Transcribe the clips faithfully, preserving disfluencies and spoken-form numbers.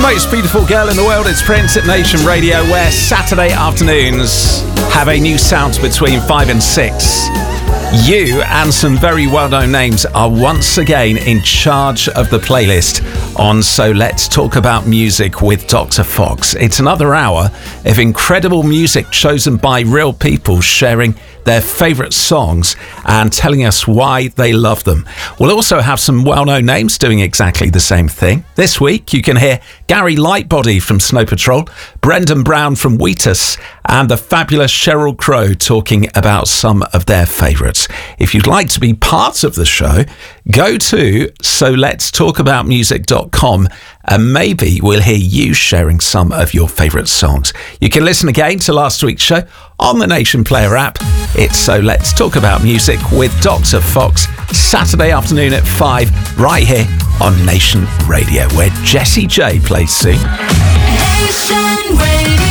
most beautiful girl in the world. It's Prince at Nation Radio, where Saturday afternoons have a new sound between five and six. You and some very well-known names are once again in charge of the playlist on So Let's Talk About Music with Doctor Fox. It's another hour of incredible music chosen by real people sharing their favourite songs and telling us why they love them. We'll also have some well-known names doing exactly the same thing. This week you can hear Gary Lightbody from Snow Patrol, Brendan Brown from Wheatus, and the fabulous Sheryl Crow talking about some of their favourites. If you'd like to be part of the show, go to so lets talk about music dot com and maybe we'll hear you sharing some of your favourite songs. You can listen again to last week's show on the Nation Player app. It's So Let's Talk About Music with Doctor Fox, Saturday afternoon at five, right here on Nation Radio, where Jessie J plays soon. Nation Radio.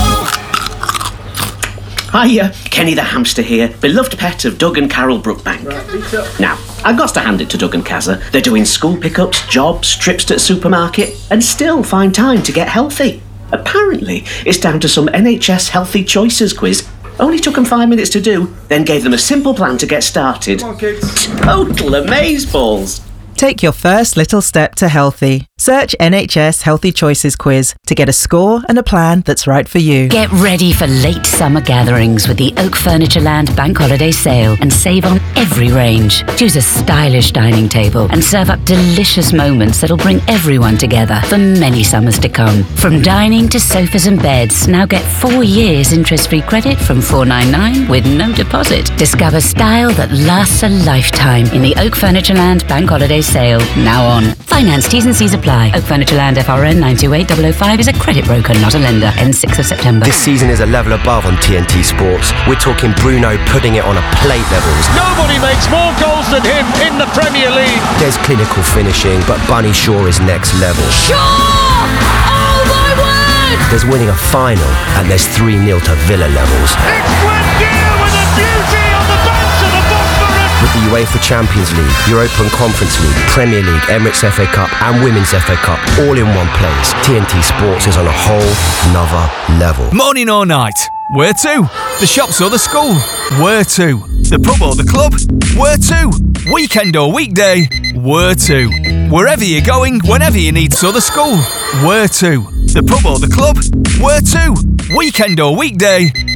Hiya, Kenny the hamster here, beloved pet of Doug and Carol Brookbank. Right, now, I've got to hand it to Doug and Kazza. They're doing school pickups, jobs, trips to the supermarket, and still find time to get healthy. Apparently, it's down to some N H S Healthy Choices quiz. Only took them five minutes to do, then gave them a simple plan to get started. Come on, kids. Total amazeballs. Take your first little step to healthy. Search N H S Healthy Choices Quiz to get a score and a plan that's right for you. Get ready for late summer gatherings with the Oak Furnitureland Bank Holiday Sale and save on every range. Choose a stylish dining table and serve up delicious moments that'll bring everyone together for many summers to come. From dining to sofas and beds, now get four years interest-free credit from four ninety-nine with no deposit. Discover style that lasts a lifetime in the Oak Furnitureland Bank Holiday Sale, now on. Finance T's and C's apply. Oak Furnitureland F R N nine two eight zero zero five is a credit broker, not a lender. Ends sixth of September. This season is a level above on T N T Sports. We're talking Bruno putting it on a plate levels. Nobody makes more goals than him in the Premier League. There's clinical finishing, but Bunny Shaw is next level. Shaw! Oh my word! There's winning a final, and there's three nil to Villa levels. It's Buendia with a beauty on the banks of the Bosphorus. With the UEFA Champions League, Europa and Conference League, Premier League, Emirates F A Cup and Women's F A Cup all in one place, T N T Sports is on a whole nother level. Morning or night? Where to? The shops or the school? Where to? The pub or the club? Where to? Weekend or weekday? Where to? Wherever you're going, whenever you need to, the school? Where to? The pub or the club? Where to? Weekend or weekday?